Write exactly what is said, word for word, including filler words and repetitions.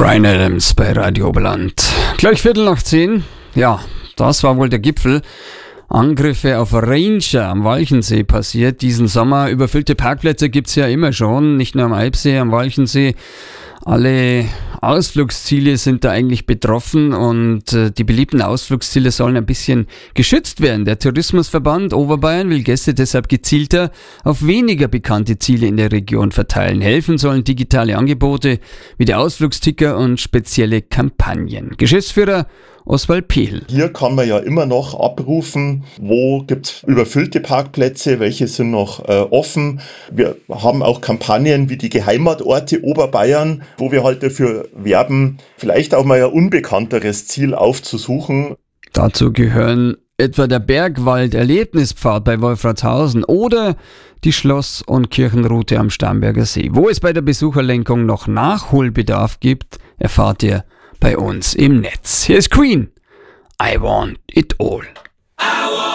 Bryan Adams bei Radio Oberland. Gleich Viertel nach zehn. Ja, das war wohl der Gipfel. Angriffe auf Ranger am Walchensee passiert diesen Sommer. Überfüllte Parkplätze gibt's ja immer schon, nicht nur am Eibsee, am Walchensee. Alle Ausflugsziele sind da eigentlich betroffen und äh, die beliebten Ausflugsziele sollen ein bisschen geschützt werden. Der Tourismusverband Oberbayern will Gäste deshalb gezielter auf weniger bekannte Ziele in der Region verteilen. Helfen sollen digitale Angebote wie der Ausflugsticker und spezielle Kampagnen. Geschäftsführer Oswald Pehl. Hier kann man ja immer noch abrufen, wo gibt es überfüllte Parkplätze, welche sind noch äh, offen. Wir haben auch Kampagnen wie die Geheimatorte Oberbayern, wo wir halt dafür werben, vielleicht auch mal ein unbekannteres Ziel aufzusuchen. Dazu gehören etwa der Bergwald-Erlebnispfad bei Wolfratshausen oder die Schloss- und Kirchenroute am Starnberger See. Wo es bei der Besucherlenkung noch Nachholbedarf gibt, erfahrt ihr bei uns im Netz. Hier ist Queen. I want it all.